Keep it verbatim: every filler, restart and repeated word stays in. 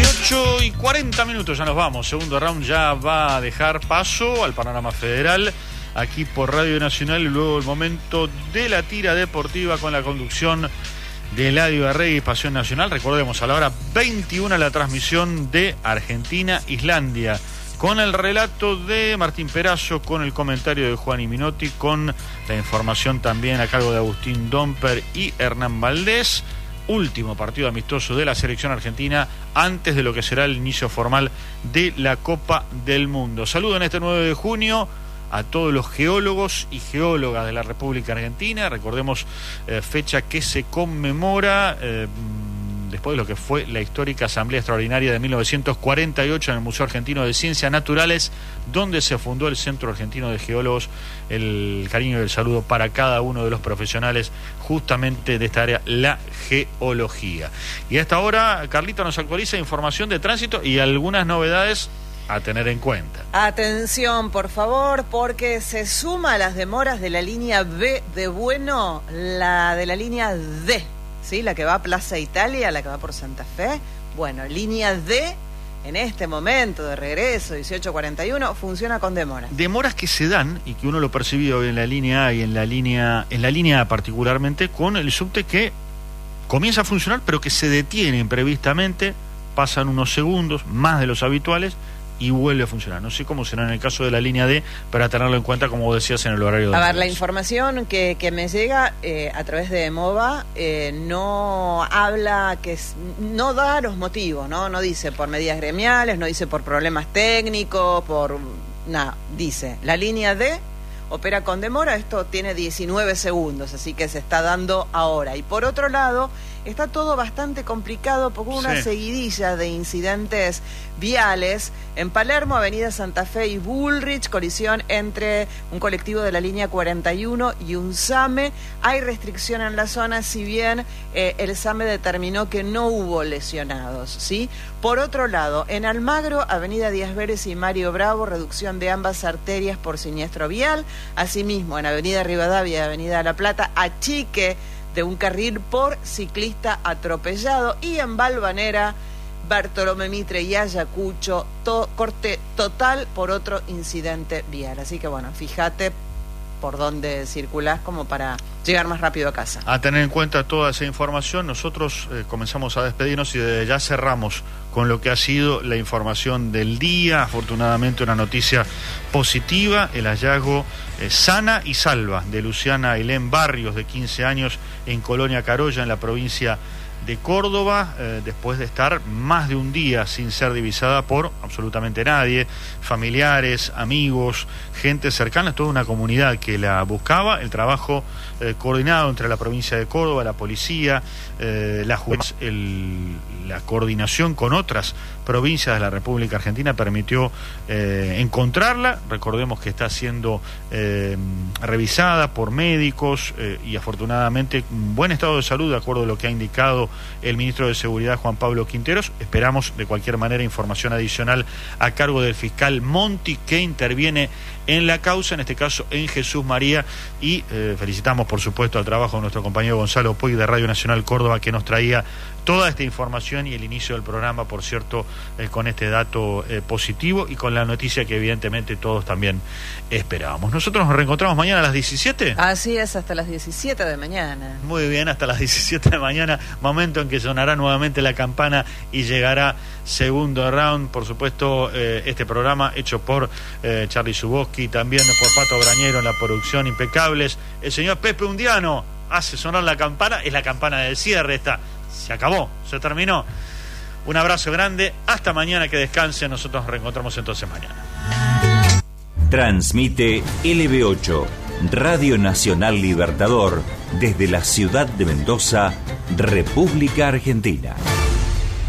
dieciocho y cuarenta minutos, ya nos vamos. Segundo round ya va a dejar paso al panorama federal aquí por Radio Nacional, y luego el momento de la tira deportiva con la conducción de Eladio Arregui, Pasión Nacional. Recordemos, a la hora veintiuna la transmisión de Argentina-Islandia, con el relato de Martín Perazo, con el comentario de Juan Minotti, con la información también a cargo de Agustín Domper y Hernán Valdés. Último partido amistoso de la selección argentina antes de lo que será el inicio formal de la Copa del Mundo. Saludo en este nueve de junio a todos los geólogos y geólogas de la República Argentina. Recordemos eh, fecha que se conmemora eh, después de lo que fue la histórica Asamblea Extraordinaria de mil novecientos cuarenta y ocho en el Museo Argentino de Ciencias Naturales, donde se fundó el Centro Argentino de Geólogos. El cariño y el saludo para cada uno de los profesionales justamente de esta área, la geología. Y a esta hora, Carlita nos actualiza información de tránsito y algunas novedades a tener en cuenta. Atención, por favor, porque se suma a las demoras de la línea B de Bueno, la de la línea D, ¿sí? La que va a Plaza Italia, la que va por Santa Fe. Bueno, línea D, en este momento de regreso, dieciocho cuarenta y uno, funciona con demoras. Demoras que se dan, y que uno lo percibió en la línea A y en la línea, en la línea A particularmente, con el subte que comienza a funcionar, pero que se detiene imprevistamente, pasan unos segundos, más de los habituales, y vuelve a funcionar. No sé cómo será en el caso de la línea D, para tenerlo en cuenta, como decías, en el horario de... A ver, la información que, que me llega eh, a través de EMOVA eh, no habla, que es, no da los motivos, ¿no? No dice por medidas gremiales, no dice por problemas técnicos, por... nada, dice, la línea D opera con demora, esto tiene diecinueve segundos, así que se está dando ahora. Y por otro lado, está todo bastante complicado porque hubo una sí. seguidilla de incidentes viales. En Palermo, Avenida Santa Fe y Bullrich, colisión entre un colectivo de la línea cuarenta y uno y un SAME. Hay restricción en la zona, si bien eh, el SAME determinó que no hubo lesionados, ¿sí? Por otro lado, en Almagro, Avenida Díaz Vélez y Mario Bravo, reducción de ambas arterias por siniestro vial. Asimismo, en Avenida Rivadavia y Avenida La Plata, achique de un carril por ciclista atropellado. Y en Balvanera, Bartolomé Mitre y Ayacucho, to, corte total por otro incidente vial. Así que bueno, fíjate por dónde circulás como para llegar más rápido a casa. A tener en cuenta toda esa información. Nosotros eh, comenzamos a despedirnos y desde ya cerramos con lo que ha sido la información del día. Afortunadamente una noticia positiva, el hallazgo eh, sana y salva de Luciana Ailén Barrios, de quince años, en Colonia Carolla, en la provincia de Córdoba, eh, después de estar más de un día sin ser divisada por absolutamente nadie, familiares, amigos, gente cercana, toda una comunidad que la buscaba. El trabajo eh, coordinado entre la provincia de Córdoba, la policía, eh, la justicia, el, la coordinación con otras provincias de la República Argentina permitió eh, encontrarla. Recordemos que está siendo eh, revisada por médicos eh, y afortunadamente en buen estado de salud, de acuerdo a lo que ha indicado el ministro de Seguridad, Juan Pablo Quinteros. Esperamos de cualquier manera información adicional a cargo del fiscal Monti, que interviene en la causa, en este caso en Jesús María, y eh, felicitamos por supuesto al trabajo de nuestro compañero Gonzalo Puig de Radio Nacional Córdoba, que nos traía toda esta información y el inicio del programa, por cierto, eh, con este dato eh, positivo y con la noticia que evidentemente todos también esperábamos. Nosotros nos reencontramos mañana a las diecisiete. Así es, hasta las diecisiete de mañana. Muy bien, hasta las diecisiete de mañana, momento en que sonará nuevamente la campana y llegará segundo round. Por supuesto, eh, este programa hecho por eh, Charlie Zuboski, también por Pato Grañero en la producción, impecables. El señor Pepe Undiano hace sonar la campana, es la campana del cierre esta. Se acabó, se terminó. Un abrazo grande, hasta mañana, que descansen. Nosotros nos reencontramos entonces mañana. Transmite L B ocho, Radio Nacional Libertador, desde la ciudad de Mendoza, República Argentina.